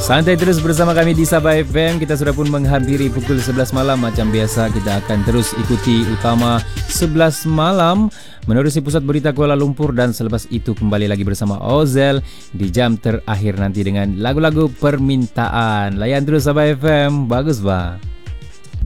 Santai terus bersama kami di Sabah FM. Kita sudah pun menghampiri pukul 11 malam. Macam biasa kita akan terus ikuti utama 11 malam menerusi pusat berita Kuala Lumpur, dan selepas itu kembali lagi bersama Ozel di jam terakhir nanti dengan lagu-lagu permintaan. Layan terus Sabah FM. Bagus bah.